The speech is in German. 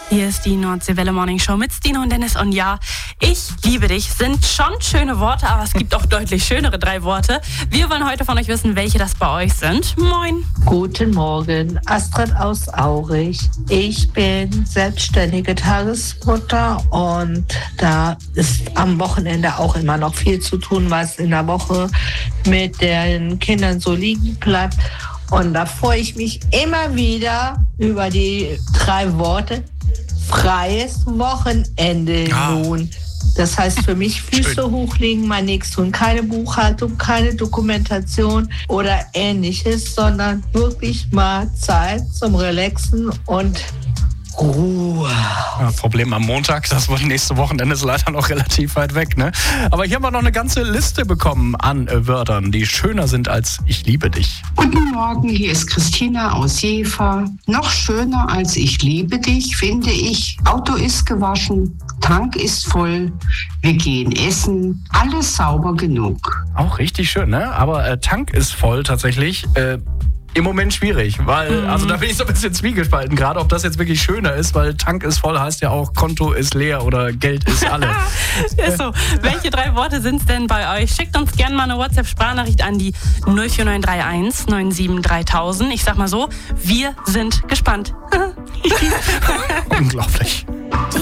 Hier ist die Nordseewelle Morning Show mit Stina und Dennis. Und ja, ich liebe dich sind schon schöne Worte, aber es gibt auch deutlich schönere 3 Worte. Wir wollen heute von euch wissen, welche das bei euch sind. Moin. Guten Morgen, Astrid aus Aurich. Ich bin selbstständige Tagesmutter und da ist am Wochenende auch immer noch viel zu tun, was in der Woche mit den Kindern so liegen bleibt. Und da freue ich mich immer wieder über die 3 Worte. Freies Wochenende nun. Das heißt für mich Füße hochlegen, mal nichts tun. Keine Buchhaltung, keine Dokumentation oder Ähnliches, sondern wirklich mal Zeit zum Relaxen und Ruhe. Ja, Problem am Montag, das nächste Wochenende ist leider noch relativ weit weg, ne? Aber hier haben wir noch eine ganze Liste bekommen an Wörtern, die schöner sind als ich liebe dich. Guten Morgen, hier ist Christina aus Jever. Noch schöner als ich liebe dich, finde ich. Auto ist gewaschen, Tank ist voll, wir gehen essen, alles sauber genug. Auch richtig schön, ne? Aber Tank ist voll tatsächlich. Im Moment schwierig, weil, also da bin ich so ein bisschen zwiegespalten, gerade ob das jetzt wirklich schöner ist, weil Tank ist voll heißt ja auch Konto ist leer oder Geld ist alle. Ist so. Welche 3 Worte sind es denn bei euch? Schickt uns gerne mal eine WhatsApp-Sprachnachricht an die 04931 97 3000. Ich sag mal so, wir sind gespannt. Unglaublich.